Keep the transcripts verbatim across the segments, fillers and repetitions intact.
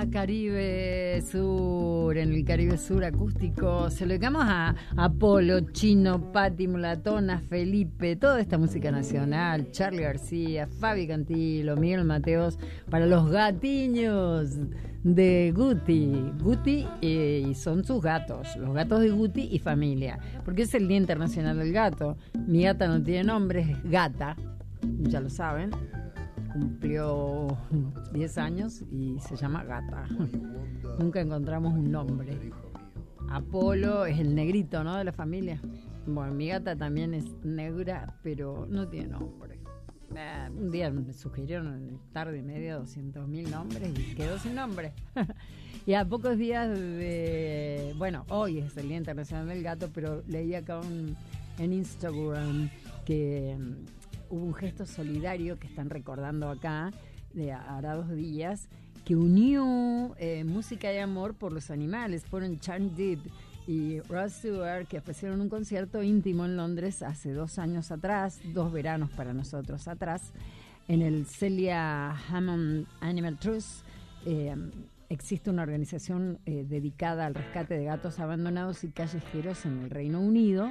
día, Caribe Sur, en el Caribe Sur acústico. Se lo dedicamos a Apolo, Chino, Patti Mulatona, Felipe, toda esta música nacional, Charly García, Fabi Cantilo, Miguel Mateos, para los gatiños de Guti. Guti eh, y son sus gatos, los gatos de Guti y familia, porque es el Día Internacional del Gato. Mi gata no tiene nombre, es Gata, ya lo saben. Cumplió diez años y se llama Gata. Nunca encontramos un nombre. Apolo es el negrito, ¿no?, de la familia. Bueno, mi gata también es negra, pero no tiene nombre. Eh, un día me sugirieron tarde y media doscientos mil nombres y quedó sin nombre. Y a pocos días de... Bueno, hoy es el Día Internacional del Gato, pero leí acá un, en Instagram que... hubo un gesto solidario que están recordando acá, de hará dos días, que unió eh, música de amor por los animales. Fueron Chan Did y Rod Stewart, que ofrecieron un concierto íntimo en Londres hace dos años atrás, dos veranos para nosotros atrás, en el Celia Hammond Animal Trust. Eh, existe una organización eh, dedicada al rescate de gatos abandonados y callejeros en el Reino Unido,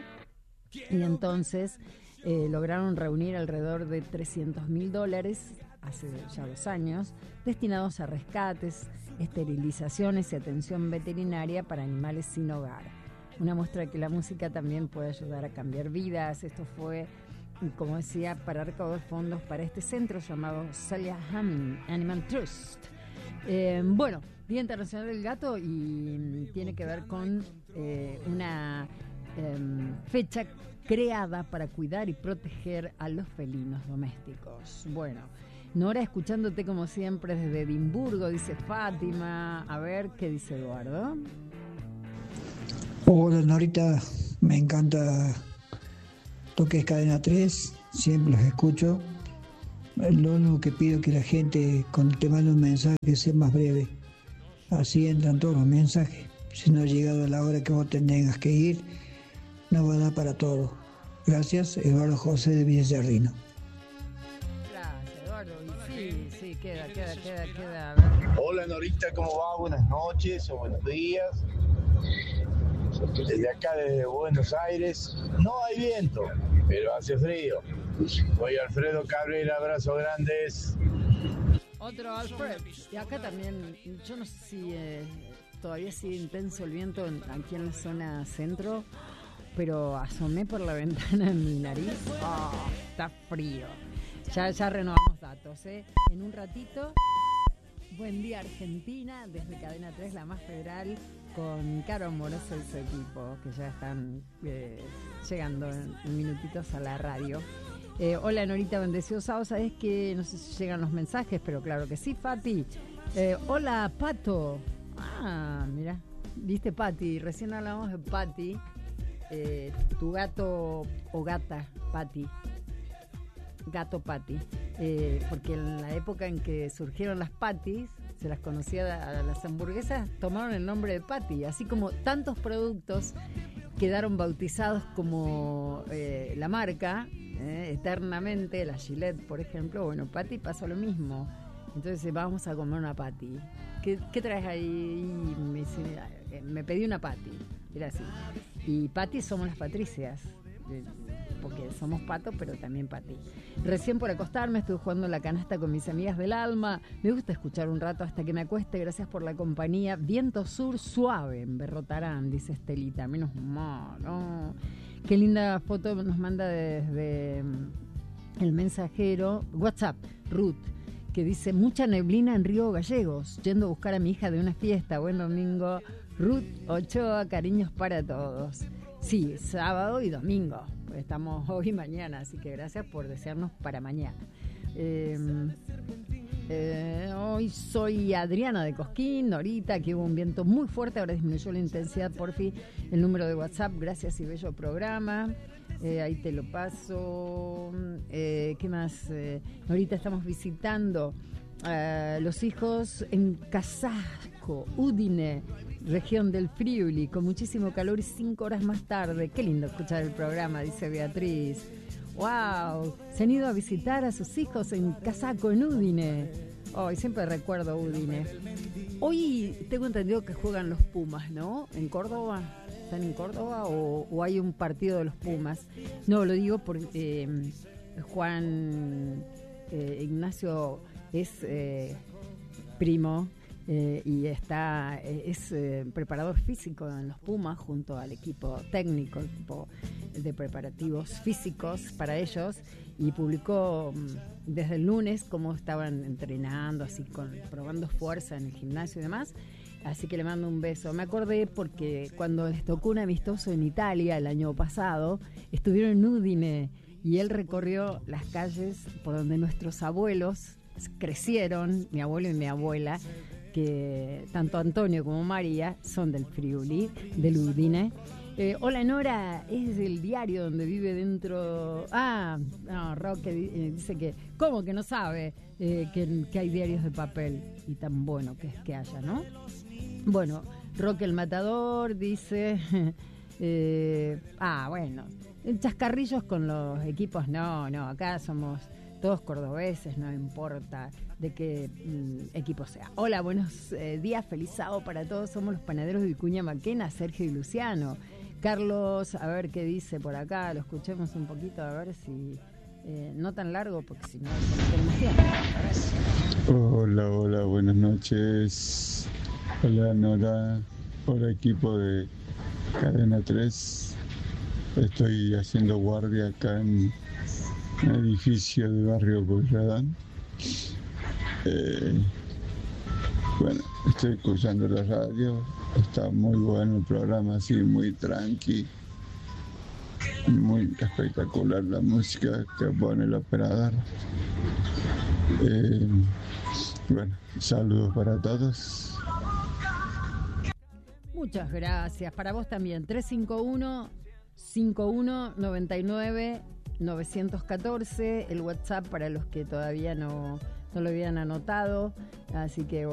y entonces... Eh, lograron reunir alrededor de trescientos mil dólares hace ya dos años, destinados a rescates, esterilizaciones y atención veterinaria para animales sin hogar. Una muestra de que la música también puede ayudar a cambiar vidas. Esto fue, como decía, para recaudar fondos para este centro llamado Celia Hammond Animal Trust. Eh, bueno, Día Internacional del Gato, y tiene que ver con eh, una eh, fecha creada para cuidar y proteger a los felinos domésticos. Bueno, Nora, escuchándote como siempre desde Edimburgo, dice Fátima. A ver, ¿qué dice Eduardo? Hola, Norita, me encanta lo que es Cadena tres, siempre los escucho. Lo único que pido es que la gente, cuando te manda un mensaje, sea más breve. Así entran todos los mensajes. Si no ha llegado a la hora que vos tengas que ir, no va a dar para todo. Gracias, Eduardo José de Villasardino. Gracias, Eduardo. Y sí, sí, queda, queda, queda, queda. A ver. Hola, Norita, ¿cómo va? Buenas noches o buenos días. Desde acá, desde Buenos Aires, no hay viento, pero hace frío. Soy Alfredo Cabrera, abrazos grandes. Otro Alfred. Y acá también, yo no sé si eh, todavía sigue intenso el viento en, aquí en la zona centro, pero asomé por la ventana en mi nariz. Oh, está frío. Ya, ya renovamos datos, ¿eh? En un ratito, Buen Día Argentina, desde Cadena tres, la más federal, con Caro Amoroso y su equipo, que ya están eh, llegando en, en minutitos a la radio. Eh, hola, Norita, bendecido sábado. Sabes que no sé si llegan los mensajes, pero claro que sí, Fati. Eh, hola, Pato. Ah, mira, viste, Pati, recién hablamos de Pati. Eh, tu gato o gata, Pati. Gato Pati. Eh, porque en la época en que surgieron las Patis, se las conocía a las hamburguesas, tomaron el nombre de Pati. Así como tantos productos quedaron bautizados como eh, la marca, eh, eternamente, la Gillette, por ejemplo. Bueno, Pati pasó lo mismo. Entonces vamos a comer una Pati. ¿Qué, qué traes ahí? Me, dice, me pedí una Pati. Era así. Y Pati somos las Patricias, porque somos Pato, pero también Pati. Recién por acostarme estuve jugando la canasta con mis amigas del alma. Me gusta escuchar un rato hasta que me acueste. Gracias por la compañía. Viento sur suave en Berrotarán, dice Estelita. Menos mal, ¿no? Qué linda foto nos manda desde el mensajero WhatsApp, Ruth, que dice: mucha neblina en Río Gallegos, yendo a buscar a mi hija de una fiesta. Buen domingo, Ruth Ochoa, cariños para todos. Sí, sábado y domingo, pues estamos hoy y mañana, así que gracias por desearnos para mañana. Eh, eh, hoy soy Adriana de Cosquín, Norita, que hubo un viento muy fuerte, ahora disminuyó la intensidad, por fin, el número de WhatsApp, gracias y bello programa. Eh, ahí te lo paso. Eh, ¿Qué más? Eh, ahorita estamos visitando a uh, los hijos en Casasco, Udine, región del Friuli, con muchísimo calor y cinco horas más tarde. Qué lindo escuchar el programa, dice Beatriz. ¡Wow! Se han ido a visitar a sus hijos en Casasco, en Udine. Hoy siempre recuerdo Udine. Hoy tengo entendido que juegan los Pumas, ¿no? ¿En Córdoba? ¿Están en Córdoba o, o hay un partido de los Pumas? No, lo digo porque eh, Juan eh, Ignacio es eh, primo eh, y está eh, es eh, preparador físico en los Pumas junto al equipo técnico, el equipo de preparativos físicos para ellos, y publicó desde el lunes cómo estaban entrenando, así con probando fuerza en el gimnasio y demás. Así que le mando un beso. Me acordé porque cuando les tocó un amistoso en Italia el año pasado, estuvieron en Udine y él recorrió las calles por donde nuestros abuelos crecieron, mi abuelo y mi abuela, que tanto Antonio como María son del Friuli, del Udine. Eh, hola Nora, es el diario donde vive dentro. Ah, no, Roque eh, dice que, ¿cómo que no sabe eh, que, que hay diarios de papel? Y tan bueno que es que haya, ¿no? Bueno, Roque el Matador dice. eh, ah, bueno, chascarrillos con los equipos, no, no, acá somos todos cordobeses, no importa de qué mm, equipo sea. Hola, buenos eh, días, feliz sábado para todos. Somos los panaderos de Vicuña Maquena, Sergio y Luciano. Carlos, a ver qué dice por acá, lo escuchemos un poquito, a ver si eh, no tan largo, porque si no, no tenemos tiempo. Hola, hola, buenas noches. Hola Nora, hola equipo de Cadena tres. Estoy haciendo guardia acá en un edificio de barrio Boyadán. Eh, bueno, estoy escuchando la radio. Está muy bueno el programa, así muy tranqui, muy espectacular la música que pone el operador. Eh, bueno, saludos para todos. Muchas gracias, para vos también. tres cinco uno, cinco uno nueve nueve, nueve uno cuatro, el WhatsApp para los que todavía no, no lo habían anotado, así que